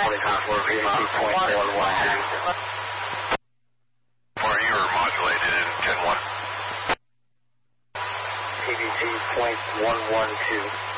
Contour VMOP .11. For you are modulated in 10-1. TBG .112.